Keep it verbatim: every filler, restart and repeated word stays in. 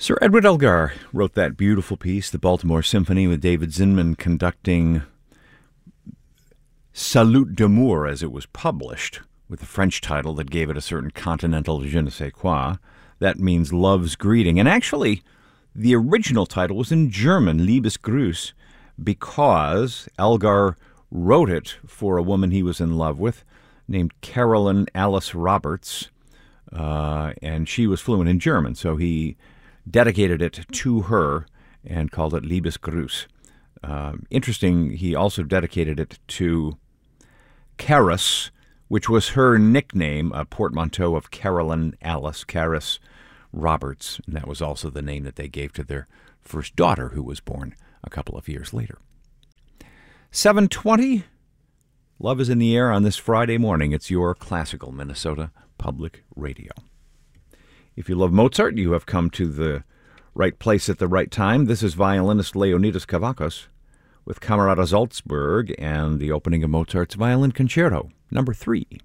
Sir Edward Elgar wrote that beautiful piece, the Baltimore Symphony, with David Zinman conducting Salute d'Amour as it was published, with the French title that gave it a certain continental je ne sais quoi. That means love's greeting. And actually, the original title was in German, Liebesgruß, because Elgar wrote it for a woman he was in love with named Carolyn Alice Roberts, uh, and she was fluent in German, so he dedicated it to her and called it Liebesgruß. Uh, interesting, he also dedicated it to Caris, which was her nickname, a portmanteau of Carolyn Alice Caris Roberts, and that was also the name that they gave to their first daughter, who was born a couple of years later. seven twenty, Love is in the Air on this Friday morning. It's your classical Minnesota Public Radio. If you love Mozart, you have come to the right place at the right time. This is violinist Leonidas Kavakos with Camerata Salzburg and the opening of Mozart's Violin Concerto, number three.